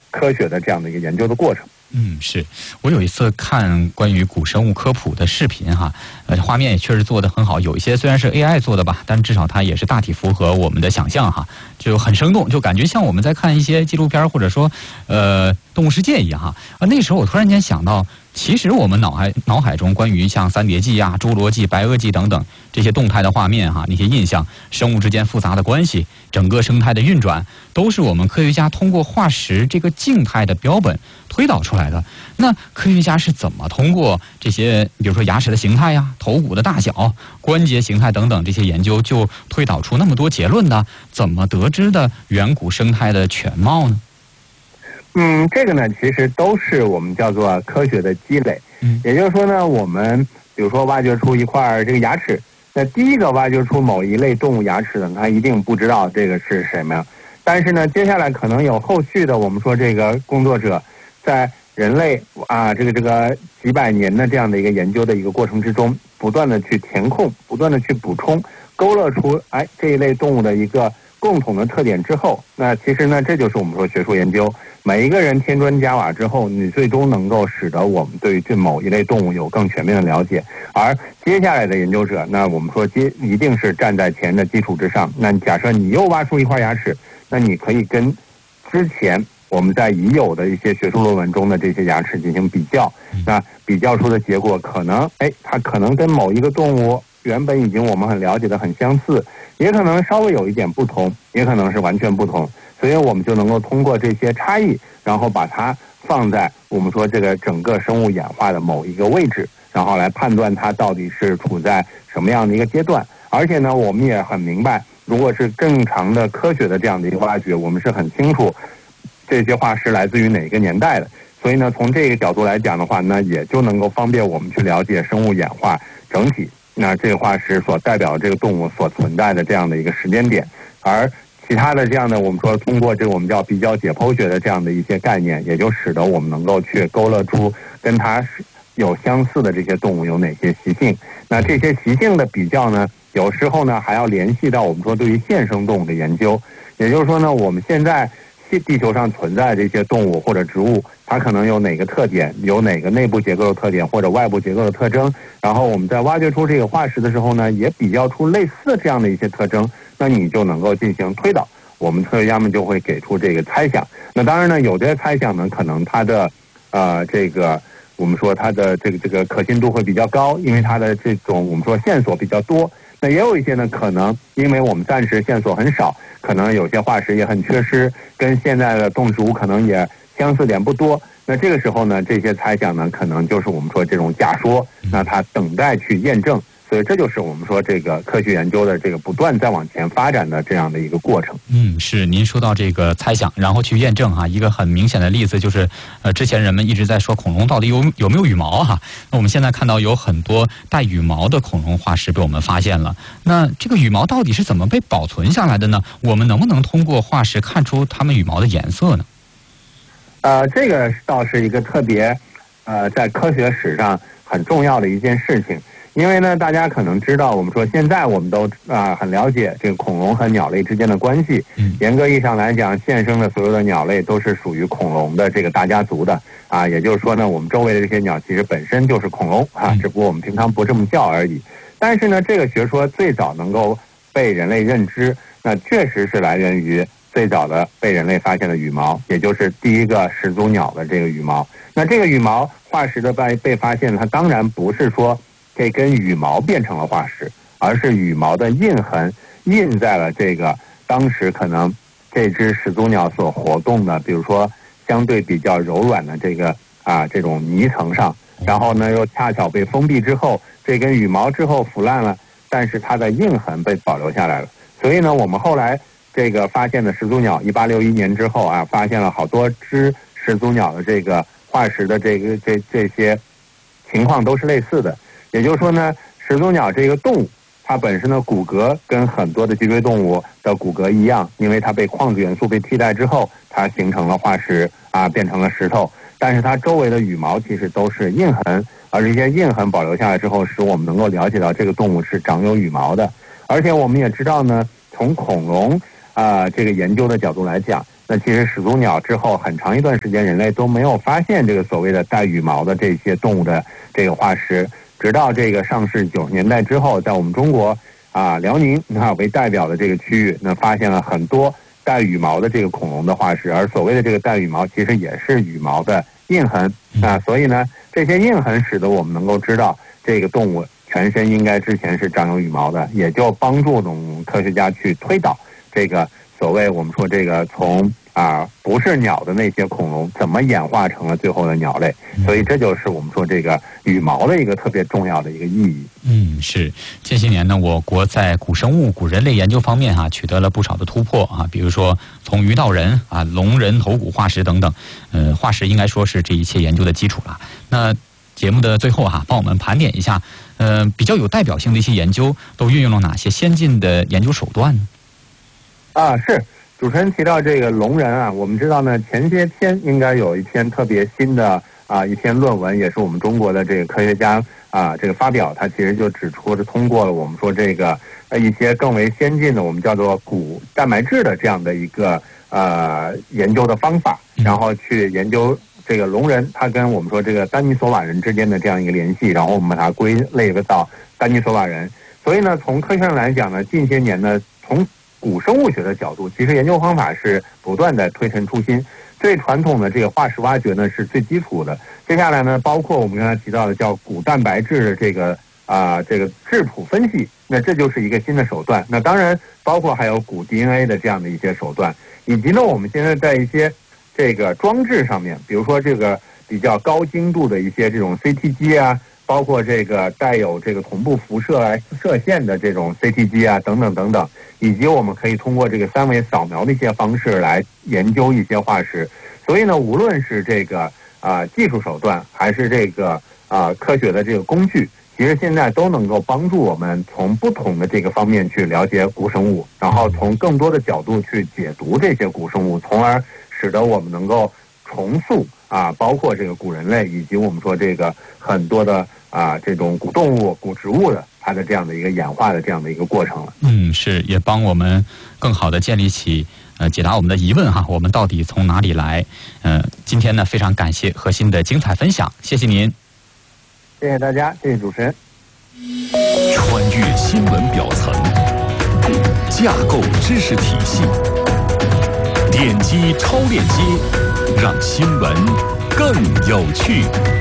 科学的这样的一个研究的过程。 是我有一次看关于古生物科普的视频哈，画面也确实做得很好，有一些虽然是 AI 做的吧，但至少它也是大体符合我们的想象哈，就很生动，就感觉像我们在看一些纪录片或者说动物世界一样哈。那时候我突然间想到，其实我们脑海中关于像三叠纪啊、侏罗纪、白垩纪等等这些动态的画面哈，那些印象，生物之间复杂的关系，整个生态的运转，都是我们科学家通过化石这个静态的标本推导出来的。那科学家是怎么通过这些，比如说牙齿的形态呀、头骨的大小、关节形态等等这些研究，就推导出那么多结论呢？怎么得知的远古生态的全貌呢？ 这个呢，其实都是我们叫做科学的积累。也就是说呢，我们比如说挖掘出一块这个牙齿，那第一个挖掘出某一类动物牙齿的，他一定不知道这个是什么呀。但是呢，接下来可能有后续的，我们说这个工作者在人类这个几百年的这样的一个研究的一个过程之中，不断的去填空，不断的去补充，勾勒出这一类动物的一个共同的特点之后，那其实呢，这就是我们说学术研究。每一个人添砖加瓦之后，你最终能够使得我们对于这某一类动物有更全面的了解。而接下来的研究者，那我们说一定是站在前的基础之上。那假设你又挖出一块牙齿，那你可以跟之前我们在已有的一些学术论文中的这些牙齿进行比较，那比较出的结果可能，它可能跟某一个动物原本已经我们很了解的很相似，也可能稍微有一点不同，也可能是完全不同。所以我们就能够通过这些差异，然后把它放在我们说这个整个生物演化的某一个位置，然后来判断它到底是处在什么样的一个阶段。而且呢，我们也很明白，如果是正常的科学的这样的一个挖掘，我们是很清楚这些化石来自于哪个年代的。所以呢，从这个角度来讲的话，那也就能够方便我们去了解生物演化整体，那这个化石所代表的这个动物所存在的这样的一个时间点。而其他的这样的我们说通过这个我们叫比较解剖学的这样的一些概念，也就使得我们能够去勾勒出跟它有相似的这些动物有哪些习性。那这些习性的比较呢，有时候呢还要联系到我们说对于现生动物的研究。也就是说呢，我们现在地球上存在这些动物或者植物，它可能有哪个特点，有哪个内部结构的特点或者外部结构的特征，然后我们在挖掘出这个化石的时候呢，也比较出类似的这样的一些特征，那你就能够进行推导，我们科学家们就会给出这个猜想。那当然呢，有的猜想呢，可能它的这个我们说它的这个可信度会比较高，因为它的这种我们说线索比较多。那也有一些呢，可能因为我们暂时线索很少，可能有些化石也很缺失，跟现在的动植物可能也相似点不多。那这个时候呢，这些猜想呢，可能就是我们说这种假说，那它等待去验证。所以这就是我们说这个科学研究的这个不断再往前发展的这样的一个过程。 是您说到这个猜想，然后去验证哈，一个很明显的例子就是，之前人们一直在说恐龙到底有没有羽毛哈，那我们现在看到有很多带羽毛的恐龙化石被我们发现了。那这个羽毛到底是怎么被保存下来的呢？我们能不能通过化石看出它们羽毛的颜色呢？ 这个倒是一个特别在科学史上很重要的一件事情。因为呢，大家可能知道，我们说现在我们都很了解这个恐龙和鸟类之间的关系。严格意义上来讲，现生的所有的鸟类都是属于恐龙的这个大家族的也就是说呢，我们周围的这些鸟其实本身就是恐龙只不过我们平常不这么叫而已。但是呢，这个学说最早能够被人类认知，那确实是来源于最早的被人类发现的羽毛，也就是第一个始祖鸟的这个羽毛。那这个羽毛化石的被发现，它当然不是说这根羽毛变成了化石，而是羽毛的印痕印在了这个当时可能这只始祖鸟所活动的，比如说相对比较柔软的这种泥层上，然后呢又恰巧被封闭之后，这根羽毛之后腐烂了，但是它的印痕被保留下来了。所以呢，我们后来这个发现的始祖鸟1861年之后发现了好多只始祖鸟的这个化石的这些情况都是类似的。也就是说呢，始祖鸟这个动物，它本身的骨骼跟很多的脊椎动物的骨骼一样，因为它被矿质元素被替代之后，它形成了化石变成了石头。但是它周围的羽毛其实都是印痕，而这些印痕保留下来之后，使我们能够了解到这个动物是长有羽毛的。而且我们也知道呢，从恐龙这个研究的角度来讲， 那其实始祖鸟之后很长一段时间，人类都没有发现这个所谓的带羽毛的这些动物的这个化石，直到这个上世90年代之后，在我们中国辽宁为代表的这个区域，那发现了很多带羽毛的这个恐龙的化石，而所谓的这个带羽毛其实也是羽毛的印痕所以呢，这些印痕使得我们能够知道这个动物全身应该之前是长有羽毛的，也就帮助我们科学家去推导这个所谓我们说这个从不是鸟的那些恐龙怎么演化成了最后的鸟类，所以这就是我们说这个羽毛的一个特别重要的一个意义。 是近些年呢，我国在古生物、古人类研究方面取得了不少的突破比如说从鱼道人龙人头骨化石等等，化石应该说是这一切研究的基础了。那节目的最后帮我们盘点一下，比较有代表性的一些研究都运用了哪些先进的研究手段呢？ 是。主持人提到这个龙人我们知道呢，前些天应该有一篇特别新的一篇论文，也是我们中国的这个科学家这个发表，它其实就指出通过了我们说这个一些更为先进的我们叫做骨蛋白质的这样的一个研究的方法，然后去研究这个龙人它跟我们说这个丹尼索瓦人之间的这样一个联系，然后我们把它归类到丹尼索瓦人。所以呢，从科学上来讲呢，近些年呢，从古生物学的角度，其实研究方法是不断的推陈出新。最传统的这个化石挖掘呢是最基础的，接下来呢，包括我们刚才提到的叫骨蛋白质的这个质谱分析，那这就是一个新的手段。那当然包括还有骨 DNA 的这样的一些手段，以及呢，我们现在在一些这个装置上面，比如说这个比较高精度的一些这种 CT 机包括这个带有这个同步辐射射线的这种 CT 机等等等等，以及我们可以通过这个3维扫描的一些方式来研究一些化石。所以呢，无论是这个技术手段，还是这个科学的这个工具，其实现在都能够帮助我们从不同的这个方面去了解古生物，然后从更多的角度去解读这些古生物，从而使得我们能够重塑包括这个古人类以及我们说这个很多的这种古动物、古植物的它的这样的一个演化的这样的一个过程了。 是也帮我们更好的建立起解答我们的疑问我们到底从哪里来？今天呢，非常感谢何鑫的精彩分享，谢谢您。 谢谢大家，谢谢主持人。 穿越新闻表层，架构知识体系，点击超链接，让新闻更有趣。